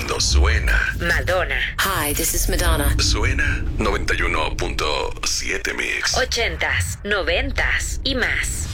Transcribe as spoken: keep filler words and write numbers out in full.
cuando suena Madonna. Hi, this is Madonna. Suena noventa y uno punto siete Mix. Ochentas, noventas y más.